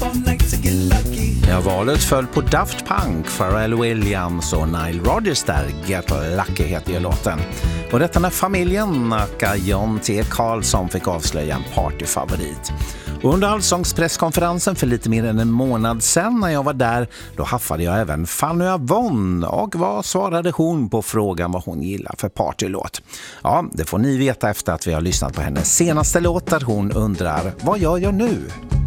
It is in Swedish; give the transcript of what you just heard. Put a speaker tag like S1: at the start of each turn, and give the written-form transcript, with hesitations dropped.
S1: Ja, valet föll på Daft Punk, Pharrell Williams och Nile Rodgers där. Get Lucky heter ju låten. Och detta när familjen Nacka John T. Karlsson fick avslöja en partyfavorit. Och under Allsångspresskonferensen för lite mer än en månad sedan när jag var där, då haffade jag även Fanny Avon. Och vad svarade hon på frågan vad hon gillar för partylåt? Ja, det får ni veta efter att vi har lyssnat på hennes senaste låt där hon undrar, vad gör jag nu?